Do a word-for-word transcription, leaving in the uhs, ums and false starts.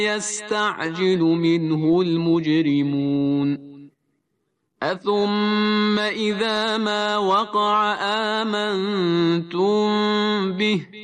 يستعجل منه المجرمون أثم إذا ما وقع آمنتم به